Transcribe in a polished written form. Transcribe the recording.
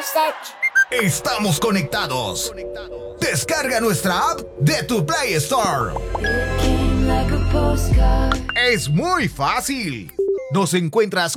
Estamos conectados. Descarga nuestra app de tu Play Store. Es muy fácil. Nos encuentras